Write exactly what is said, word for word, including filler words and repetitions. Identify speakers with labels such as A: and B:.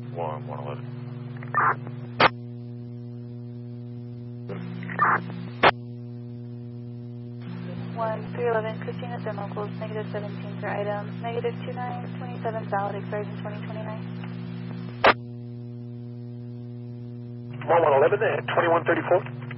A: one one eleven.
B: one three eleven, Christina Thermocals, negative seventeen for item, negative two nine, twenty-seven valid, expires in twenty twenty-nine.
C: one one eleven and twenty-one thirty-four.